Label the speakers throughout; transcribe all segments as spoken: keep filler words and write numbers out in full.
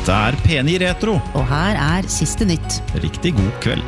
Speaker 1: Dette er P ni Retro.
Speaker 2: Og her er siste nytt.
Speaker 1: Riktig god kveld.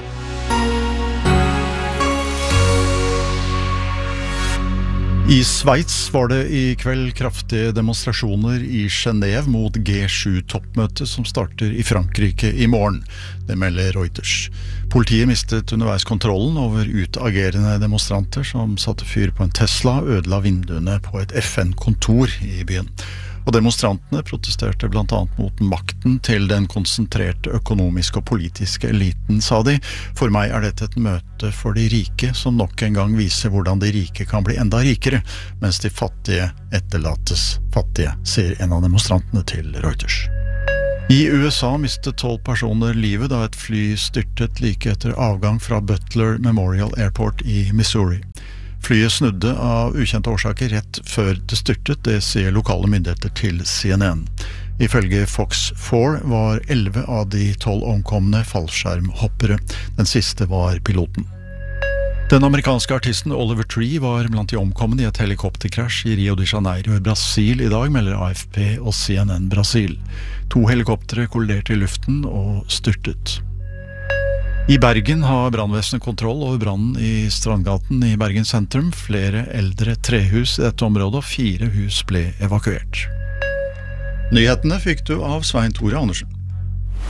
Speaker 1: I Sveits var det i kveld kraftige demonstrasjoner i Genève mot G sju-toppmøtet som starter i Frankrike i morgen. Det melder Reuters. Politiet mistet underveis kontrollen over utagerende demonstranter som satte fyr på en Tesla og ødela vinduene på et F N-kontor i byen. Og demonstrantene protesterte blant annet mot makten til den konsentrerte økonomiske og politiske eliten, sa de. For meg er dette et møte for de rike, som nok en gang viser hvordan de rike kan bli enda rikere, mens de fattige etterlates fattige, sier en av demonstrantene til Reuters. I U S A mistet tolv personer livet da et fly styrtet like etter avgang fra Butler Memorial Airport i Missouri. Flyet snudde av ukjente årsaker rett før det styrtet, det sier lokale myndigheter til C N N. Ifølge Fox fire var elleve av de tolv omkomne fallskjermhoppere. Den siste var piloten. Den amerikanske artisten Oliver Tree var blant de omkomne i et helikopterkrasj i Rio de Janeiro i Brasil i dag, melder A F P og C N N Brasil. To helikoptere kolliderte i luften og styrtet. I Bergen har brannvesenet kontroll over brannen i Strandgaten i Bergen sentrum. Flere eldre trehus i dette området og fire hus ble evakuert. Nyhetene fikk du av Svein Tore Andersen.